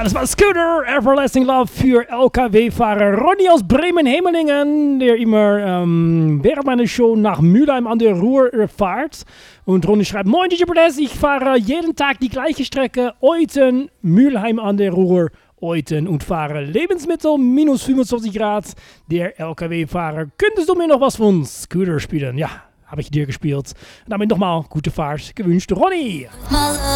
Ja, das war Scooter, Everlasting Love für LKW-Fahrer Ronny aus Bremen-Hemelingen, der immer während meiner Show nach Mülheim an der Ruhr fährt. Und Ronny schreibt, moin DJ Press, ich fahre jeden Tag die gleiche Strecke, Euten, Mülheim an der Ruhr, Euten und fahre Lebensmittel, minus 25 Grad. Der LKW-Fahrer, könntest du mir noch was von Scooter spielen? Ja, habe ich dir gespielt. Und damit nochmal gute Fahrt gewünscht, Ronny.